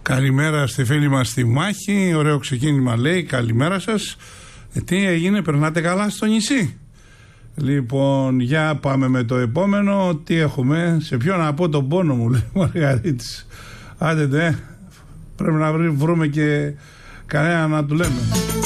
Καλημέρα στη φίλη μας στη Μάχη. Ωραίο ξεκίνημα λέει. Καλημέρα σας. Τι έγινε, περνάτε καλά στο νησί? Λοιπόν, για πάμε με το επόμενο. Τι έχουμε? Σε ποιον να πω τον πόνο μου, λέει ο Μαργαρίτης. Άντε πρέπει να βρούμε και κανένα να του λέμε.